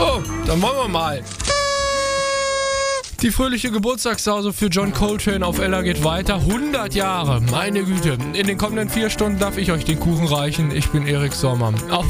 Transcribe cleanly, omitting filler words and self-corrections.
So, dann wollen wir mal. Die fröhliche Geburtstagssause für John Coltrane auf Ella geht weiter. 100 Jahre, meine Güte. In den kommenden 4 Stunden darf ich euch den Kuchen reichen. Ich bin Erik Sommer. Auf